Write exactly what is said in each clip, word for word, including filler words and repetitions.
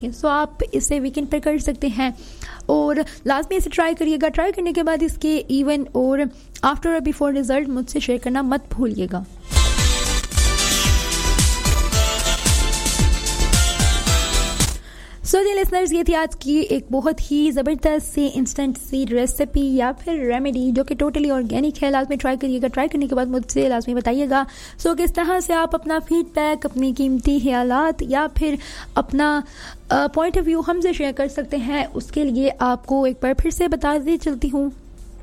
सो आप इसे वीकेंड पर कर सकते हैं और लास्ट में इसे ट्राई करिएगा। ट्राई करने के बाद इसके इवन और आफ्टर और बिफोर रिजल्ट मुझसे शेयर करना मत भूलिएगा। सो जी लिसनर्स, ये थी आज की एक बहुत ही ज़बरदस्त सी इंस्टेंट सी रेसिपी या फिर रेमेडी जो कि टोटली ऑर्गेनिक है। लाजमी ट्राई करिएगा। ट्राई करने के बाद मुझसे लाजमी बताइएगा सो किस तरह से आप अपना फीडबैक, अपनी कीमती ख्यालात या फिर अपना पॉइंट ऑफ व्यू हमसे शेयर कर सकते हैं। उसके लिए आपको एक बार फिर से बता दी चलती हूँ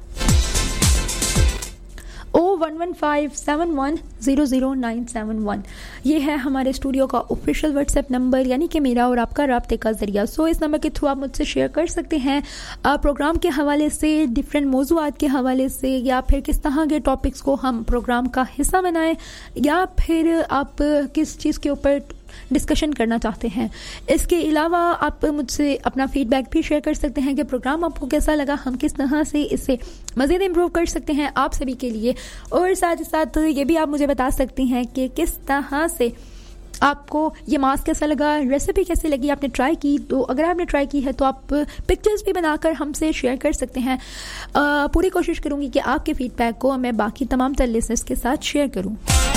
ओ one one five seven one zero zero nine seven one, ये है हमारे स्टूडियो का ऑफिशियल व्हाट्सएप नंबर, यानी कि मेरा और आपका राब्ते का ज़रिया। सो इस नंबर के थ्रू आप मुझसे शेयर कर सकते हैं प्रोग्राम के हवाले से, डिफरेंट मौज़ूआत के हवाले से, या फिर किस तरह के टॉपिक्स को हम प्रोग्राम का हिस्सा बनाएं, या फिर आप किस चीज़ के ऊपर डिस्कशन करना चाहते हैं। इसके अलावा आप मुझसे अपना फीडबैक भी शेयर कर सकते हैं कि प्रोग्राम आपको कैसा लगा, हम किस तरह से इसे मज़ीद इम्प्रूव कर सकते हैं आप सभी के लिए। और साथ ही साथ ये भी आप मुझे बता सकती हैं कि किस तरह से आपको ये मास्क कैसा लगा, रेसिपी कैसी लगी, आपने ट्राई की। तो अगर आपने ट्राई की है तो आप पिक्चर्स भी बनाकर हमसे शेयर कर सकते हैं। आ, पूरी कोशिश करूँगी कि आपके फीडबैक को मैं बाकी तमाम तर लिसनर्स के साथ शेयर करूँ।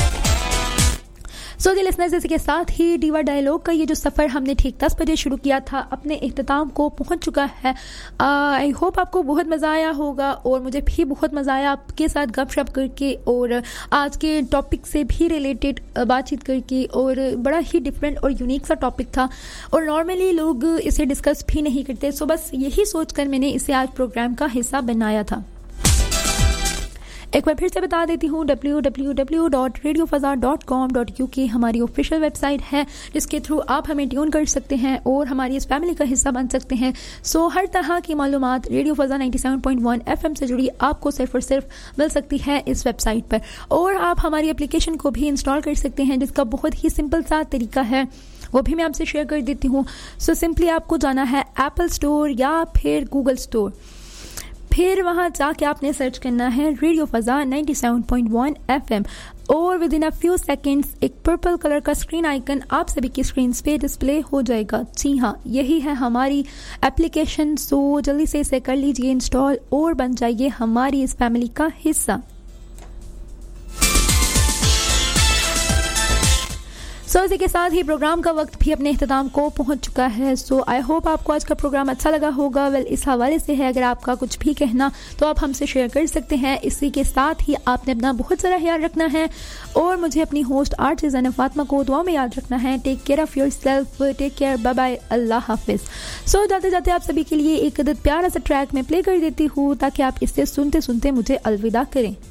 सो जी लिसनर्स, इसी के साथ ही डीवा डायलॉग का ये जो सफ़र हमने ठीक दस बजे शुरू किया था अपने इख्तिताम को पहुंच चुका है। आई होप आपको बहुत मज़ा आया होगा और मुझे भी बहुत मज़ा आया आपके साथ गपशप करके और आज के टॉपिक से भी रिलेटेड बातचीत करके। और बड़ा ही डिफरेंट और यूनिक सा टॉपिक था और नॉर्मली लोग इसे डिस्कस भी नहीं करते। सो बस यही सोच कर मैंने इसे आज प्रोग्राम का हिस्सा बनाया था। एक बार फिर से बता देती हूँ, W W W dot radio फज़ा dot com dot U के हमारी ऑफिशियल वेबसाइट है जिसके थ्रू आप हमें ट्यून कर सकते हैं और हमारी इस फैमिली का हिस्सा बन सकते हैं। सो हर तरह की मालूमात radio फज़ा ninety seven point one FM से जुड़ी आपको सिर्फ और सिर्फ मिल सकती है इस वेबसाइट पर। और आप हमारी एप्लीकेशन को भी इंस्टॉल कर सकते हैं जिसका बहुत ही सिंपल सा तरीका है, वो भी मैं आपसे शेयर कर देती हूँ। सो सिंपली आपको जाना है एप्पल स्टोर या फिर गूगल स्टोर, फिर वहाँ जाके आपने सर्च करना है radio फज़ा ninety seven point one FM और with in a few seconds एक पर्पल कलर का स्क्रीन आइकन आप सभी की स्क्रीन पे डिस्प्ले हो जाएगा। जी हाँ, यही है हमारी एप्लीकेशन। सो जल्दी से इसे कर लीजिए इंस्टॉल और बन जाइए हमारी इस फैमिली का हिस्सा। सो so, इसी के साथ ही प्रोग्राम का वक्त भी अपने इख्तिताम को पहुंच चुका है। सो आई होप आपको आज का प्रोग्राम अच्छा लगा होगा। वेल well, इस हवाले से है अगर आपका कुछ भी कहना तो आप हमसे शेयर कर सकते हैं। इसी के साथ ही आपने अपना बहुत सारा ख्याल रखना है और मुझे अपनी होस्ट आरजे ज़ैनब फातिमा को दुआ में याद रखना है। Take care of yourself, take care, bye bye, अल्लाह हाफिज़। सो जाते जाते आप सभी के लिए एक प्यारा सा ट्रैक में प्ले कर देती हूँ ताकि आप इससे सुनते सुनते मुझे अलविदा करें।